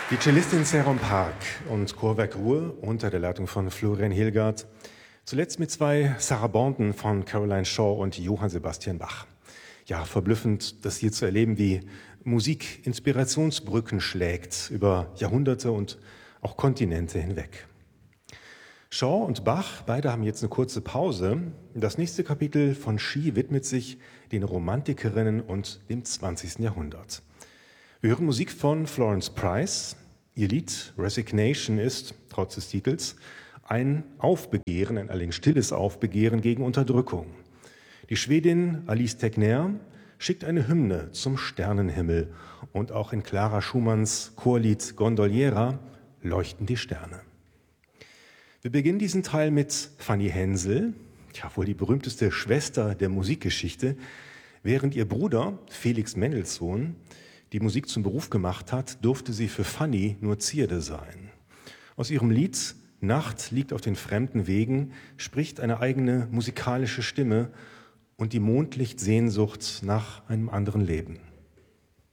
Die Cellistin Seron Park und Chorwerk Ruhr unter der Leitung von Florian Hilgert. Zuletzt mit zwei Sarabanden von Caroline Shaw und Johann Sebastian Bach. Ja, verblüffend, das hier zu erleben, wie Musik Inspirationsbrücken schlägt über Jahrhunderte und auch Kontinente hinweg. Shaw und Bach, beide haben jetzt eine kurze Pause. Das nächste Kapitel von She widmet sich den Romantikerinnen und dem 20. Jahrhundert. Wir hören Musik von Florence Price. Ihr Lied Resignation ist, trotz des Titels, ein Aufbegehren, ein allerdings stilles Aufbegehren gegen Unterdrückung. Die Schwedin Alice Tegnér schickt eine Hymne zum Sternenhimmel und auch in Clara Schumanns Chorlied Gondoliera leuchten die Sterne. Wir beginnen diesen Teil mit Fanny Hensel, ja wohl die berühmteste Schwester der Musikgeschichte, während ihr Bruder Felix Mendelssohn die Musik zum Beruf gemacht hat, durfte sie für Fanny nur Zierde sein. Aus ihrem Lied Nacht liegt auf den fremden Wegen spricht eine eigene musikalische Stimme und die Mondlichtsehnsucht nach einem anderen Leben.